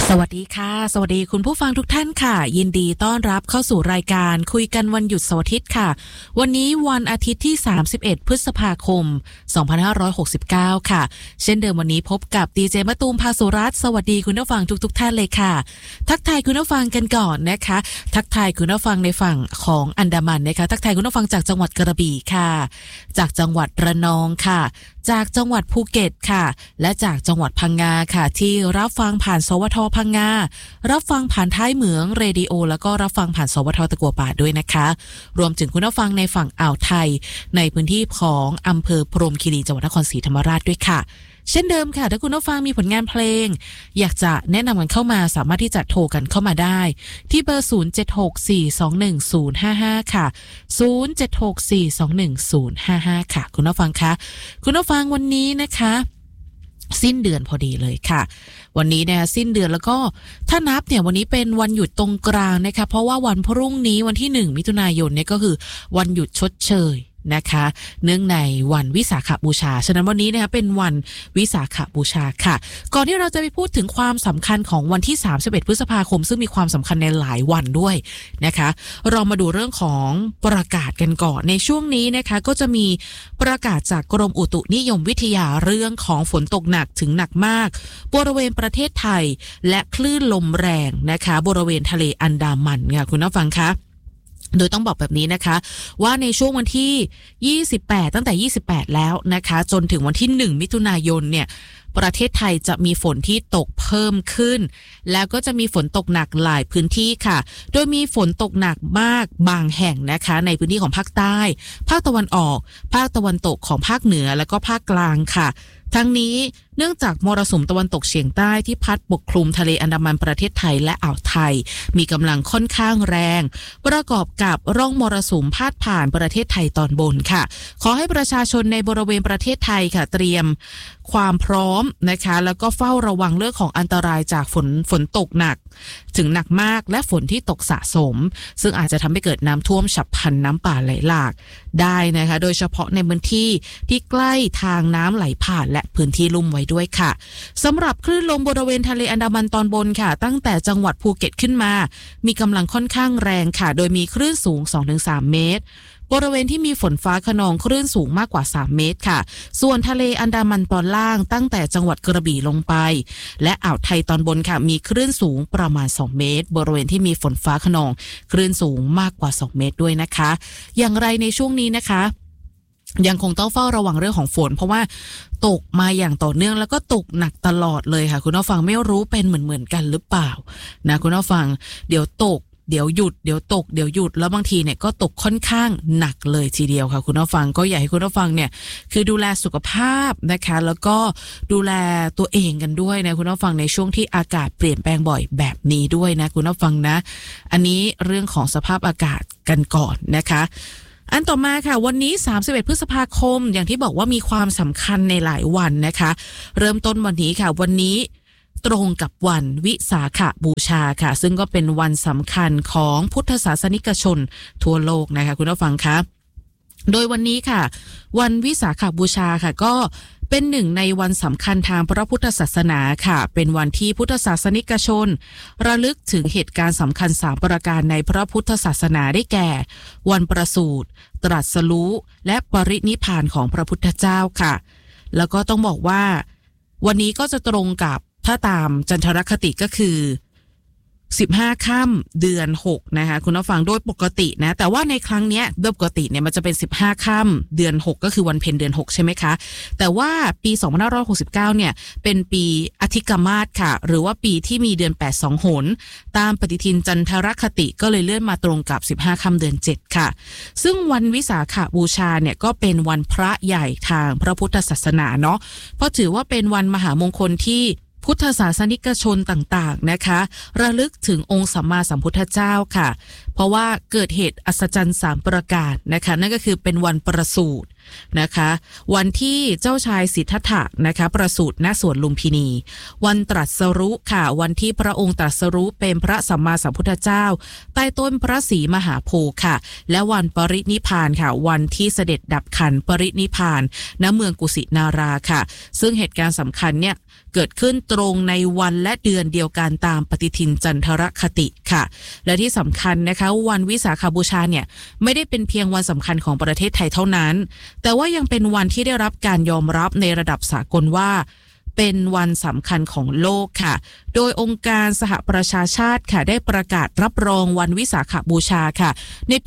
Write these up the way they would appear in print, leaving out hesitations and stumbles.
สวัสดีค่ะสวัสดีคุณผู้ฟังทุกท่านค่ะยินดีต้อนรับเข้าสู่รายการคุยกันวันหยุดเสาร์อาทิตย์ค่ะวันนี้วันอาทิตย์ที่31พฤษภาคม2569ค่ะเช่นเดิมวันนี้พบกับดีเจมะตูมภาสุรัตน์สวัสดีคุณผู้ฟังทุกท่านเลยค่ะทักทายคุณผู้ฟังกันก่อนนะคะทักทายคุณผู้ฟังในฝั่งของอันดามันนะคะทักทายคุณผู้ฟังจากจังหวัดกระบี่ค่ะจากจังหวัดระนองค่ะจากจังหวัดภูเก็ตค่ะและจากจังหวัดพังงาค่ะที่รับฟังผ่านสวทพังงารับฟังผ่านท้ายเหมืองเรดิโอแล้วก็รับฟังผ่านสวทตะกัวป่าด้วยนะคะรวมถึงคุณผู้ฟังในฝั่งอ่าวไทยในพื้นที่ของอำเภอพรหมคีรีจังหวัดนครศรีธรรมราชด้วยค่ะเช่นเดิมค่ะถ้าคุณผู้ฟังมีผลงานเพลงอยากจะแนะนำกันเข้ามาสามารถที่จะโทรกันเข้ามาได้ที่เบอร์0764210055ค่ะ0764210055ค่ะคุณผู้ฟังคะคุณผู้ฟังวันนี้นะคะสิ้นเดือนพอดีเลยค่ะวันนี้เนี่ยสิ้นเดือนแล้วก็ถ้านับเนี่ยวันนี้เป็นวันหยุดตรงกลางนะคะเพราะว่าวันพรุ่งนี้วันที่1มิถุนายนเนี่ยก็คือวันหยุดชดเชยนะคะเนื่องในวันวิสาขบูชาฉะนั้นวันนี้นะคะเป็นวันวิสาขบูชาค่ะก่อนที่เราจะไปพูดถึงความสำคัญของวันที่31พฤษภาคมซึ่งมีความสำคัญในหลายวันด้วยนะคะเรามาดูเรื่องของประกาศกันก่อนในช่วงนี้นะคะก็จะมีประกาศจากกรมอุตุนิยมวิทยาเรื่องของฝนตกหนักถึงหนักมากบริเวณประเทศไทยและคลื่นลมแรงนะคะบริเวณทะเลอันดามันค่ะคุณผู้ฟังคะโดยต้องบอกแบบนี้นะคะว่าในช่วงวันที่28ตั้งแต่28แล้วนะคะจนถึงวันที่1มิถุนายนเนี่ยประเทศไทยจะมีฝนที่ตกเพิ่มขึ้นแล้วก็จะมีฝนตกหนักหลายพื้นที่ค่ะโดยมีฝนตกหนักมากบางแห่งนะคะในพื้นที่ของภาคใต้ภาคตะวันออกภาคตะวันตกของภาคเหนือแล้วก็ภาคกลางค่ะทั้งนี้เนื่องจากมรสุมตะวันตกเฉียงใต้ที่พัดปกคลุมทะเลอันดามันประเทศไทยและอ่าวไทยมีกำลังค่อนข้างแรงประกอบกับร่องมรสุมพาดผ่านประเทศไทยตอนบนค่ะขอให้ประชาชนในบริเวณประเทศไทยค่ะเตรียมความพร้อมนะคะแล้วก็เฝ้าระวังเรื่องของอันตรายจากฝนตกหนักถึงหนักมากและฝนที่ตกสะสมซึ่งอาจจะทำให้เกิดน้ำท่วมฉับพลันน้ำป่าไหลหลากได้นะคะโดยเฉพาะในพื้นที่ที่ใกล้ทางน้ำไหลผ่านและพื้นที่ลุ่มไว้ด้วยค่ะสำหรับคลื่นลมบริเวณทะเลอันดามันตอนบนค่ะตั้งแต่จังหวัดภูเก็ตขึ้นมามีกำลังค่อนข้างแรงค่ะโดยมีคลื่นสูง 2-3 เมตรบริเวณที่มีฝนฟ้าคะนองคลื่นสูงมากกว่า3เมตรค่ะส่วนทะเลอันดามันตอนล่างตั้งแต่จังหวัดกระบี่ลงไปและอ่าวไทยตอนบนค่ะมีคลื่นสูงประมาณ2เมตรบริเวณที่มีฝนฟ้าคะนองคลื่นสูงมากกว่า2เมตรด้วยนะคะอย่างไรในช่วงนี้นะคะยังคงต้องเฝ้าระวังเรื่องของฝนเพราะว่าตกมาอย่างต่อเนื่องแล้วก็ตกหนักตลอดเลยค่ะคุณผู้ฟังไม่รู้เป็นเหมือนกันหรือเปล่านะคุณผู้ฟังเดี๋ยวตกเดี๋ยวหยุดเดี๋ยวตกเดี๋ยวหยุดแล้วบางทีเนี่ยก็ตกค่อนข้างหนักเลยทีเดียวค่ะคุณผู้ฟังก็อยากให้คุณผู้ฟังเนี่ยคือดูแลสุขภาพนะคะแล้วก็ดูแลตัวเองกันด้วยนะคุณผู้ฟังในช่วงที่อากาศเปลี่ยนแปลงบ่อยแบบนี้ด้วยนะคุณผู้ฟังนะอันนี้เรื่องของสภาพอากาศกันก่อนนะคะอันต่อมาค่ะวันนี้31พฤษภาคมอย่างที่บอกว่ามีความสำคัญในหลายวันนะคะเริ่มต้นวันนี้ค่ะวันนี้ตรงกับวันวิสาขบูชาค่ะซึ่งก็เป็นวันสำคัญของพุทธศาสนิกชนทั่วโลกนะคะคุณผู้ฟังคะโดยวันนี้ค่ะวันวิสาขบูชาค่ะก็เป็นหนึ่งในวันสำคัญทางพระพุทธศาสนาค่ะเป็นวันที่พุทธศาสนิกชนระลึกถึงเหตุการณ์สำคัญ3ประการในพระพุทธศาสนาได้แก่วันประสูติตรัสรู้และปรินิพพานของพระพุทธเจ้าค่ะแล้วก็ต้องบอกว่าวันนี้ก็จะตรงกับถ้าตามจันทรคติก็คือ15ค่ำเดือน6นะคะคุณผู้ฟังโดยปกตินะแต่ว่าในครั้งนี้โดยปกติเนี่ยมันจะเป็น15ค่ำเดือน6ก็คือวันเพ็ญเดือน6ใช่ไหมคะแต่ว่าปี2569เนี่ยเป็นปีอธิกมาศค่ะหรือว่าปีที่มีเดือน8 2 หนตามปฏิทินจันทรคติก็เลยเลื่อนมาตรงกับ15ค่ำเดือน7ค่ะซึ่งวันวิสาขบูชาเนี่ยก็เป็นวันพระใหญ่ทางพระพุทธศาสนาเนาะเพราะถือว่าเป็นวันมหามงคลที่พุทธศาสนิกชนต่างๆนะคะระลึกถึงองค์สัมมาสัมพุทธเจ้าค่ะเพราะว่าเกิดเหตุอัศจรรย์3ประการนะคะนั่นก็คือเป็นวันประสูตินะคะวันที่เจ้าชายสิทธัตถะนะคะประสูติณสวนลุมพินีวันตรัสรู้ค่ะวันที่พระองค์ตรัสรู้เป็นพระสัมมาสัมพุทธเจ้าใต้ต้นพระศรีมหาโพธิ์ค่ะและวันปรินิพพานค่ะวันที่เสด็จดับขันปรินิพพานณเมืองกุสินาราค่ะซึ่งเหตุการณ์สำคัญเนี่ยเกิดขึ้นตรงในวันและเดือนเดียวกันตามปฏิทินจันทรคติค่ะและที่สำคัญนะคะวันวิสาขบูชาเนี่ยไม่ได้เป็นเพียงวันสำคัญของประเทศไทยเท่านั้นแต่ว่ายังเป็นวันที่ได้รับการยอมรับในระดับสากลว่าเป็นวันสำคัญของโลกค่ะโดยองค์การสหประชาชาติค่ะได้ประกาศรับรองวันวิสาขบูชาค่ะในปี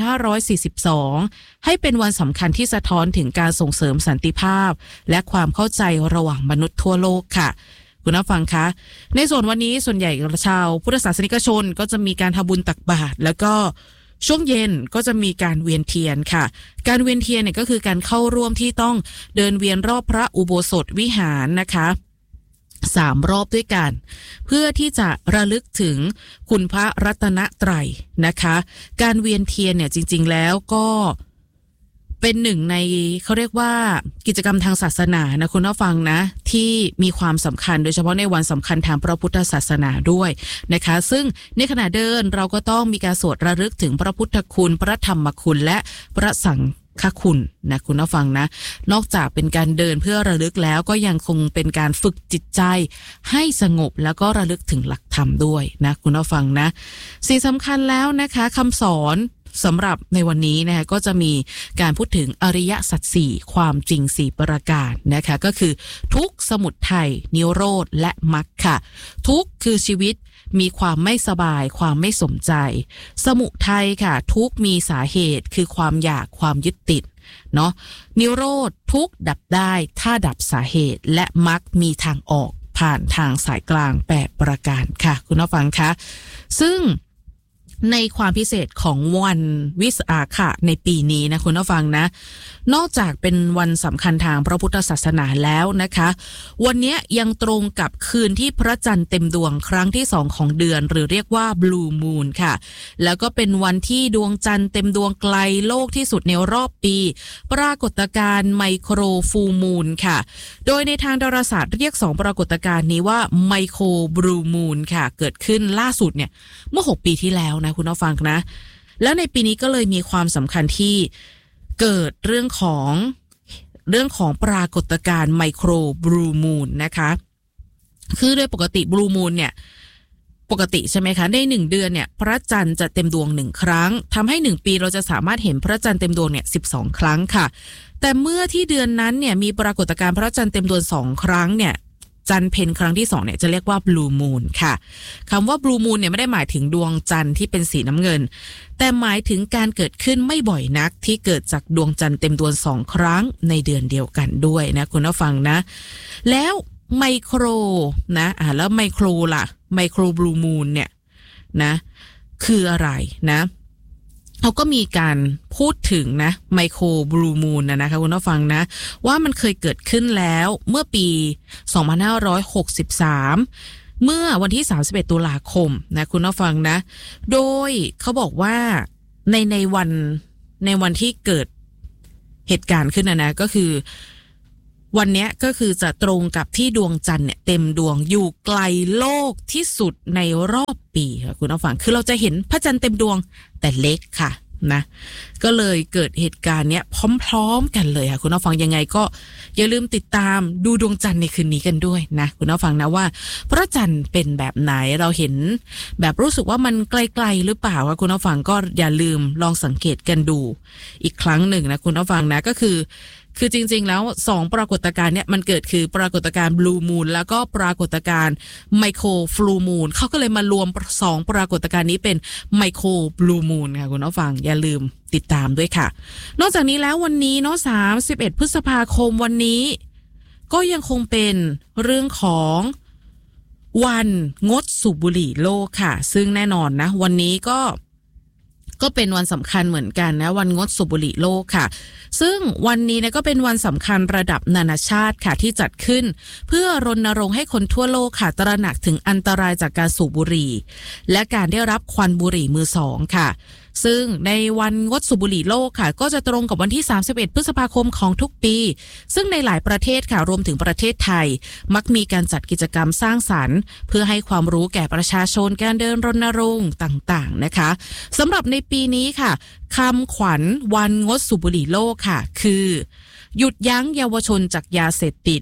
2542 ให้เป็นวันสำคัญที่สะท้อนถึงการส่งเสริมสันติภาพและความเข้าใจระหว่างมนุษย์ทั่วโลกค่ะคุณผู้ฟังคะในส่วนวันนี้ส่วนใหญ่ชาวพุทธศาสนิกชนก็จะมีการทำบุญตักบาตรแล้วก็ช่วงเย็นก็จะมีการเวียนเทียนค่ะการเวียนเทียนเนี่ยก็คือการเข้าร่วมที่ต้องเดินเวียนรอบพระอุโบสถวิหารนะคะ3 รอบด้วยกันเพื่อที่จะระลึกถึงคุณพระรัตนตรัยนะคะการเวียนเทียนเนี่ยจริงๆแล้วก็เป็นหนึ่งในเขาเรียกว่ากิจกรรมทางศาสนานะคุณผู้ฟังนะที่มีความสำคัญโดยเฉพาะในวันสำคัญทางพระพุทธศาสนาด้วยนะคะซึ่งในขณะเดินเราก็ต้องมีการสวดระลึกถึงพระพุทธคุณพระธรรมคุณและพระสังฆคุณนะคุณผู้ฟังนะนอกจากเป็นการเดินเพื่อระลึกแล้วก็ยังคงเป็นการฝึกจิตใจให้สงบแล้วก็ระลึกถึงหลักธรรมด้วยนะคุณผู้ฟังนะสิ่งสำคัญแล้วนะคะคำสอนสำหรับในวันนี้นะคะก็จะมีการพูดถึงอริยสัจ4ความจริง4ประการนะคะก็คือทุกข์สมุทัยนิโรธและมรรคค่ะทุกข์คือชีวิตมีความไม่สบายความไม่สมใจสมุทัยค่ะทุกข์มีสาเหตุคือความอยากความยึดติดเนาะนิโรธทุกข์ดับได้ถ้าดับสาเหตุและมรรคมีทางออกผ่านทางสายกลาง8ประการค่ะคุณผู้ฟังคะซึ่งในความพิเศษของวันวิสาขะในปีนี้นะคุณผู้ฟังนะนอกจากเป็นวันสำคัญทางพระพุทธศาสนาแล้วนะคะวันนี้ยังตรงกับคืนที่พระจันทร์เต็มดวงครั้งที่2ของเดือนหรือเรียกว่า Blue Moon ค่ะแล้วก็เป็นวันที่ดวงจันทร์เต็มดวงไกลโลกที่สุดในรอบปีปรากฏการณ์ไมโครฟูลมูนค่ะโดยในทางดาราศาสตร์เรียก2ปรากฏการณ์นี้ว่าไมโครบลูมูนค่ะเกิดขึ้นล่าสุดเนี่ยเมื่อ6 ปีที่แล้วนะคุณผู้ฟังนะแล้วในปีนี้ก็เลยมีความสำคัญที่เกิดเรื่องของปรากฏการณ์ไมโครบลูมูนนะคะคือโดยปกติบลูมูนเนี่ยปกติใช่ไหมคะใน1 เดือนเนี่ยพระจันทร์จะเต็มดวง1 ครั้งทำให้1 ปีเราจะสามารถเห็นพระจันทร์เต็มดวงเนี่ย12 ครั้งค่ะแต่เมื่อที่เดือนนั้นเนี่ยมีปรากฏการณ์พระจันทร์เต็มดวง2 ครั้งเนี่ยจันทร์เพ็ญครั้งที่2เนี่ยจะเรียกว่าบลูมูนค่ะคำว่าบลูมูนเนี่ยไม่ได้หมายถึงดวงจันทร์ที่เป็นสีน้ำเงินแต่หมายถึงการเกิดขึ้นไม่บ่อยนักที่เกิดจากดวงจันทร์เต็มดวง2 ครั้งในเดือนเดียวกันด้วยนะคุณผู้ฟังนะแล้วไมโครนะแล้วไมโครล่ะไมโครบลูมูนเนี่ยนะคืออะไรนะเขาก็มีการพูดถึงนะไมโครบลูมูนนะคะคุณผู้ฟังนะว่ามันเคยเกิดขึ้นแล้วเมื่อปี 2563 เมื่อวันที่ 31 ตุลาคมนะคุณผู้ฟังนะโดยเขาบอกว่าในวันที่เกิดเหตุการณ์ขึ้นนะก็คือวันนี้ก็คือจะตรงกับที่ดวงจันทร์เนี่ยเต็มดวงอยู่ไกลโลกที่สุดในรอบปีค่ะคุณผู้ฟังคือเราจะเห็นพระจันทร์เต็มดวงแต่เล็กค่ะนะก็เลยเกิดเหตุการณ์เนี้ยพร้อมๆกันเลยค่ะคุณผู้ฟังยังไงก็อย่าลืมติดตามดูดวงจันทร์ในคืนนี้กันด้วยนะคุณผู้ฟังนะว่าพระจันทร์เป็นแบบไหนเราเห็นแบบรู้สึกว่ามันไกลๆหรือเปล่าค่ะคุณผู้ฟังก็อย่าลืมลองสังเกตกันดูอีกครั้งหนึ่งนะคุณผู้ฟังนะก็คือจริงๆแล้ว2ปรากฏการณ์เนี่ยมันเกิดคือปรากฏการณ์บลูมูนแล้วก็ปรากฏการณ์ไมโครฟลูมูนเขาก็เลยมารวม2ปรากฏการณ์นี้เป็นไมโครบลูมูนค่ะคุณผู้ฟังอย่าลืมติดตามด้วยค่ะนอกจากนี้แล้ววันนี้เนาะ31 พฤษภาคมวันนี้ก็ยังคงเป็นเรื่องของวันงดสูบบุหรี่โลกค่ะซึ่งแน่นอนนะวันนี้ก็เป็นวันสำคัญเหมือนกันนะวันงดสูบบุหรี่โลกค่ะซึ่งวันนี้นะก็เป็นวันสำคัญระดับนานาชาติค่ะที่จัดขึ้นเพื่อรณรงค์ให้คนทั่วโลกค่ะตระหนักถึงอันตรายจากการสูบบุหรี่และการได้รับควันบุหรี่มือสองค่ะซึ่งในวันงดสูบบุหรี่โลกค่ะก็จะตรงกับวันที่31 พฤษภาคมของทุกปีซึ่งในหลายประเทศค่ะรวมถึงประเทศไทยมักมีการจัดกิจกรรมสร้างสรรค์เพื่อให้ความรู้แก่ประชาชนการเดินรณรงค์ต่างๆนะคะสำหรับในปีนี้ค่ะคำขวัญวันงดสูบบุหรี่โลกค่ะคือหยุดยั้งเยาวชนจากยาเสพติด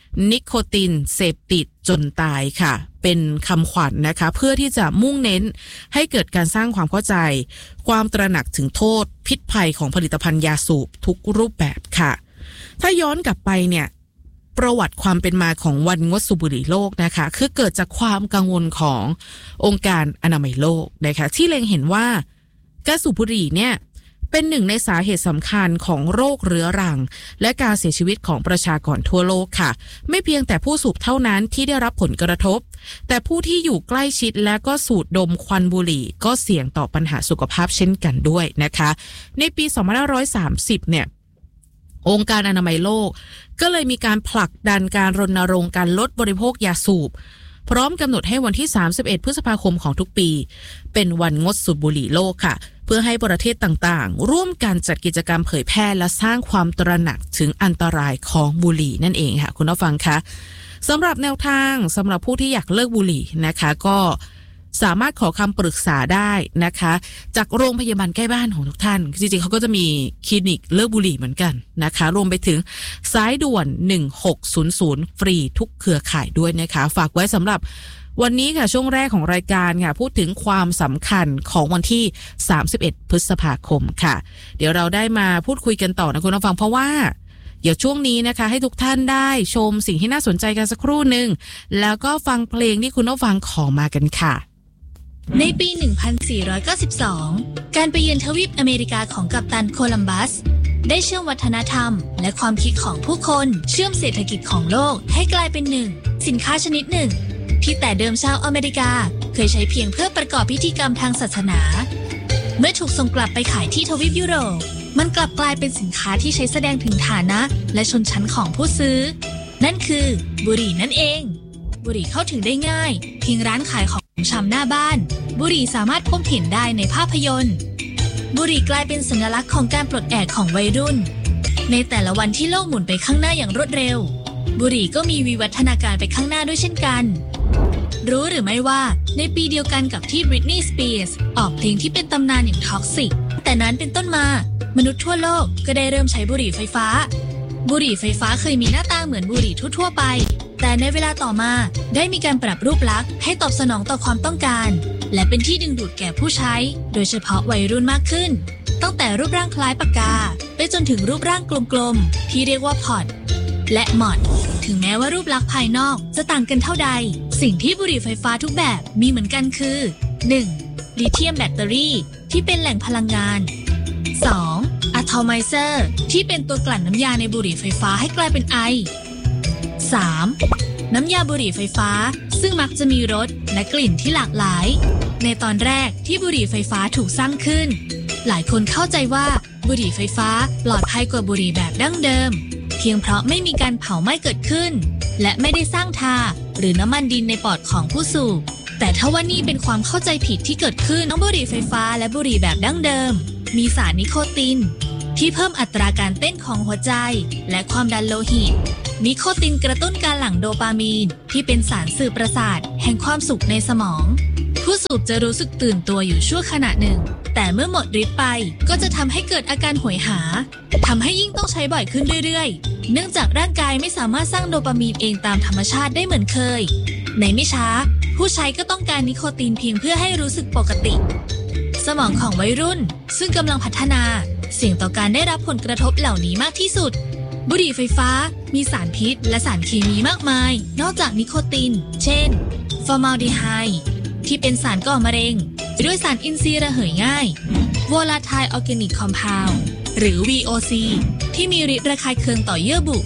นิโคตินเสพติดจนตายค่ะเป็นคำขวัญนะคะเพื่อที่จะมุ่งเน้นให้เกิดการสร้างความเข้าใจความตระหนักถึงโทษพิษภัยของผลิตภัณฑ์ยาสูบทุกรูปแบบค่ะถ้าย้อนกลับไปเนี่ยประวัติความเป็นมาของวันงดสูบบุหรี่โลกนะคะคือเกิดจากความกังวลขององค์การอนามัยโลกนะคะที่เล็งเห็นว่าการสูบบุหรี่เนี่ยเป็นหนึ่งในสาเหตุสำคัญของโรคเรื้อรังและการเสียชีวิตของประชากรทั่วโลกค่ะไม่เพียงแต่ผู้สูบเท่านั้นที่ได้รับผลกระทบแต่ผู้ที่อยู่ใกล้ชิดและก็สูดดมควันบุหรี่ก็เสี่ยงต่อปัญหาสุขภาพเช่นกันด้วยนะคะในปี2530เนี่ยองค์การอนามัยโลกก็เลยมีการผลักดันการรณรงค์การลดบริโภคยาสูบพร้อมกำหนดให้วันที่31พฤษภาคมของทุกปีเป็นวันงดสูบบุหรี่โลกค่ะเพื่อให้ประเทศต่างๆร่วมกันจัดกิจกรรมเผยแพร่และสร้างความตระหนักถึงอันตรายของบุหรี่นั่นเองค่ะคุณผู้ฟังคะสำหรับแนวทางสำหรับผู้ที่อยากเลิกบุหรี่นะคะก็สามารถขอคำปรึกษาได้นะคะจากโรงพยาบาลใกล้บ้านของทุกท่านจริงๆเขาก็จะมีคลินิกเลิกบุหรี่เหมือนกันนะคะรวมไปถึงสายด่วน1600ฟรีทุกเครือข่ายด้วยนะคะฝากไว้สำหรับวันนี้ค่ะช่วงแรกของรายการค่ะพูดถึงความสำคัญของวันที่31พฤษภาคมค่ะเดี๋ยวเราได้มาพูดคุยกันต่อนะคุณผู้ฟังเพราะว่าเดี๋ยวช่วงนี้นะคะให้ทุกท่านได้ชมสิ่งที่น่าสนใจกันสักครู่หนึ่งแล้วก็ฟังเพลงที่คุณผู้ฟังขอมากันค่ะในปี 1492 การไปเยือนทวีปอเมริกาของกัปตันโคลัมบัสได้เชื่อมวัฒนธรรมและความคิดของผู้คนเชื่อมเศรษฐกิจของโลกให้กลายเป็นหนึ่งสินค้าชนิดหนึ่งที่แต่เดิมชาวอเมริกาเคยใช้เพียงเพื่อประกอบพิธีกรรมทางศาสนาเมื่อถูกส่งกลับไปขายที่ทวีปยุโรปมันกลับกลายเป็นสินค้าที่ใช้แสดงถึงฐานะและชนชั้นของผู้ซื้อนั่นคือบุหรี่นั่นเองบุหรี่เข้าถึงได้ง่ายเพียงร้านขายของชำหน้าบ้านบุหรี่สามารถพบเห็นได้ในภาพยนตร์บุหรี่กลายเป็นสัญลักษณ์ของการปลดแอกของวัยรุ่นในแต่ละวันที่โลกหมุนไปข้างหน้าอย่างรวดเร็วบุหรี่ก็มีวิวัฒนาการไปข้างหน้าด้วยเช่นกันรู้หรือไม่ว่าในปีเดียวกันกับที่บริตนีย์สเปียร์สออกเพลงที่เป็นตำนานอย่างท็อกซิกแต่นั้นเป็นต้นมามนุษย์ทั่วโลกก็ได้เริ่มใช้บุหรี่ไฟฟ้าบุหรี่ไฟฟ้าเคยมีหน้าตาเหมือนบุหรี่ทั่วๆไปแต่ในเวลาต่อมาได้มีการปรับรูปลักษณ์ให้ตอบสนองต่อความต้องการและเป็นที่ดึงดูดแก่ผู้ใช้โดยเฉพาะวัยรุ่นมากขึ้นตั้งแต่รูปร่างคล้ายปากกาไปจนถึงรูปร่างกลมๆที่เรียกว่าพอดและมอดถึงแม้ว่ารูปลักษณ์ภายนอกจะต่างกันเท่าใดสิ่งที่บุหรี่ไฟฟ้าทุกแบบมีเหมือนกันคือ 1. ลิเธียมแบตเตอรี่ที่เป็นแหล่งพลังงาน 2. อะทอมไมเซอร์ที่เป็นตัวกลั่นน้ำยาในบุหรี่ไฟฟ้าให้กลายเป็นไอ 3. น้ำยาบุหรี่ไฟฟ้าซึ่งมักจะมีรสและกลิ่นที่หลากหลายในตอนแรกที่บุหรี่ไฟฟ้าถูกสร้างขึ้นหลายคนเข้าใจว่าบุหรี่ไฟฟ้าปลอดภัยกว่าบุหรี่แบบดั้งเดิมเพียงเพราะไม่มีการเผาไหม้เกิดขึ้นและไม่ได้สร้างทาหรือน้ำมันดินในปอดของผู้สูบแต่ถ้าว่านี่เป็นความเข้าใจผิดที่เกิดขึ้นทั้งบุหรี่ไฟฟ้าและบุหรี่แบบดั้งเดิมมีสารนิโคตินที่เพิ่มอัตราการเต้นของหัวใจและความดันโลหิตนิโคตินกระตุ้นการหลั่งโดปามีนที่เป็นสารสื่อประสาทแห่งความสุขในสมองผู้สูบจะรู้สึกตื่นตัวอยู่ชั่วขณะหนึ่งแต่เมื่อหมดฤทธิ์ไปก็จะทำให้เกิดอาการหวยหาทำให้ยิ่งต้องใช้บ่อยขึ้นเรื่อยๆเนื่องจากร่างกายไม่สามารถสร้างโดปามีนเองตามธรรมชาติได้เหมือนเคยในไม่ช้าผู้ใช้ก็ต้องการนิโคตินเพียงเพื่อให้รู้สึกปกติสมองของวัยรุ่นซึ่งกำลังพัฒนาเสี่ยงต่อการได้รับผลกระทบเหล่านี้มากที่สุดบุหรี่ไฟฟ้ามีสารพิษและสารเคมีมากมายนอกจากนิโคตินเช่นฟอร์มาลดีไฮด์ที่เป็นสารก่อมะเร็งด้วยสารอินทรีย์ระเหยง่าย Volatile Organic Compound หรือ VOC ที่มีฤทธิ์ระคายเคืองต่อเยื่อบุ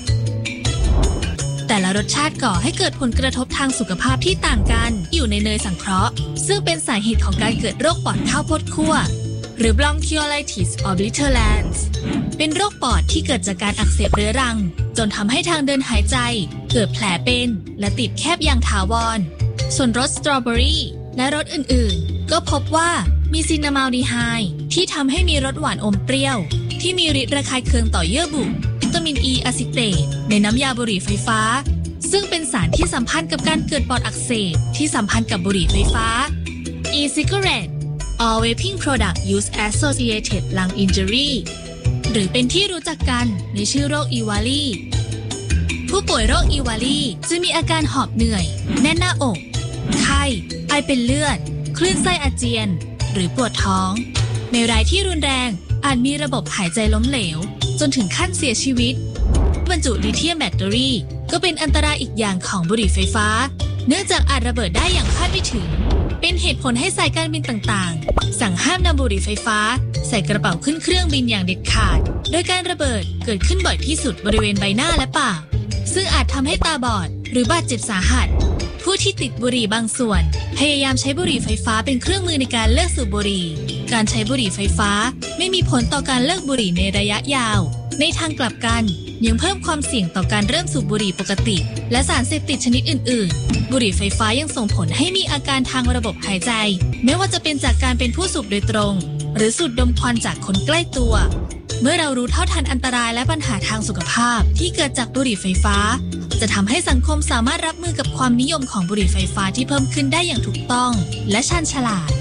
แต่ละรสชาติก่อให้เกิดผลกระทบทางสุขภาพที่ต่างกันอยู่ในเนยสังเคราะห์ซึ่งเป็นสาเหตุของการเกิดโรคปอดข้าวโพดคั่วหรือ Bronchiolitis obliterans เป็นโรคปอดที่เกิดจากการอักเสบเรื้อรังจนทำให้ทางเดินหายใจเกิดแผลเป็นและติดแคบอย่างถาวรส่วนรสสตรอเบอรี่และรสอื่นๆก็พบว่ามีซินนามาลดีไฮด์ที่ทำให้มีรสหวานอมเปรี้ยวที่มีฤทธิ์ระคายเคืองต่อเยื่อบุวิตามิน E อะซิเตตในน้ำยาบุหรี่ไฟฟ้าซึ่งเป็นสารที่สัมพันธ์กับการเกิดปอดอักเสบที่สัมพันธ์กับบุหรี่ไฟฟ้า E-cigarette All vaping product use associated lung injury หรือเป็นที่รู้จักกันในชื่อโรคอีวาลีผู้ป่วยโรคอีวาลีจะมีอาการหอบเหนื่อยแน่นหน้าอกไข้ไอเป็นเลือดคลื่นไส้อาเจียนหรือปวดท้องในรายที่รุนแรงอาจมีระบบหายใจล้มเหลวจนถึงขั้นเสียชีวิตบรรจุลิเธียมแบตเตอรี่ก็เป็นอันตรายอีกอย่างของบุหรี่ไฟฟ้าเนื่องจากอาจระเบิดได้อย่างคาดไม่ถึงเป็นเหตุผลให้สายการบินต่างๆสั่งห้ามนำบุหรี่ไฟฟ้าใส่กระเป๋าขึ้นเครื่องบินอย่างเด็ดขาดโดยการระเบิดเกิดขึ้นบ่อยที่สุดบริเวณใบหน้าและปากซึ่งอาจทำให้ตาบอดหรือบาดเจ็บสาหัสผู้ที่ติดบุหรี่บางส่วนพยายามใช้บุหรี่ไฟฟ้าเป็นเครื่องมือในการเลิกสูบบุหรี่การใช้บุหรี่ไฟฟ้าไม่มีผลต่อการเลิกบุหรี่ในระยะยาวในทางกลับกันยังเพิ่มความเสี่ยงต่อการเริ่มสูบบุหรี่ปกติและสารเสพติดชนิดอื่นๆบุหรี่ไฟฟ้ายังส่งผลให้มีอาการทางระบบหายใจไม่ว่าจะเป็นจากการเป็นผู้สูบโดยตรงหรือสูดดมควันจากคนใกล้ตัวเมื่อเรารู้เท่าทันอันตรายและปัญหาทางสุขภาพที่เกิดจากบุหรี่ไฟฟ้าจะทำให้สังคมสามารถรับมือกับความนิยมของบุหรี่ไฟฟ้าที่เพิ่มขึ้นได้อย่างถูกต้องและชันฉลาด